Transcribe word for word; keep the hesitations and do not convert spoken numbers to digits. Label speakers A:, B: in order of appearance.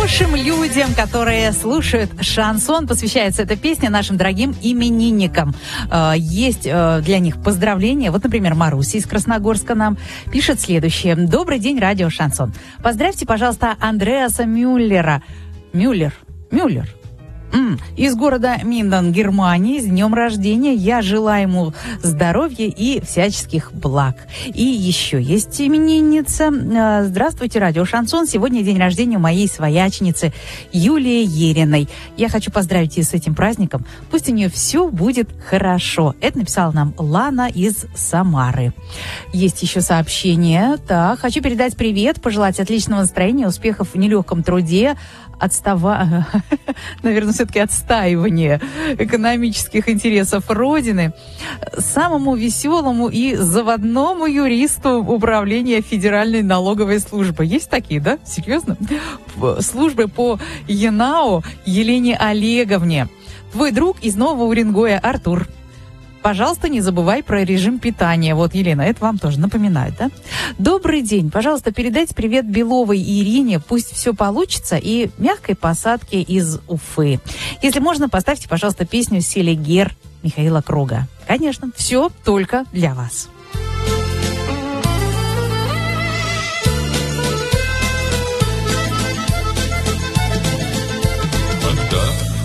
A: Хорошим людям, которые слушают шансон, посвящается эта песня нашим дорогим именинникам. Есть для них поздравления. Вот, например, Маруся из Красногорска нам пишет следующее. Добрый день, радио Шансон. Поздравьте, пожалуйста, Андреаса Мюллера. Мюллер. Мюллер. Mm. Из города Минден, Германии, с днем рождения. Я желаю ему здоровья и всяческих благ. И еще есть именинница. Здравствуйте, радио Шансон. Сегодня день рождения у моей свояченицы Юлии Ериной. Я хочу поздравить ее с этим праздником. Пусть у нее все будет хорошо. Это написала нам Лана из Самары. Есть еще сообщение. Так, хочу передать привет, пожелать отличного настроения, успехов в нелегком труде, отстава... наверное, все-таки отстаивание экономических интересов Родины самому веселому и заводному юристу Управления Федеральной налоговой службы. Есть такие, да? Серьезно? Службы по ЕНАО Елене Олеговне. Твой друг из Нового Уренгоя Артур. Пожалуйста, не забывай про режим питания. Вот, Елена, это вам тоже напоминает, да? Добрый день. Пожалуйста, передайте привет Беловой и Ирине. Пусть все получится. И мягкой посадки из Уфы. Если можно, поставьте, пожалуйста, песню «Селигер» Михаила Круга. Конечно, все только для вас.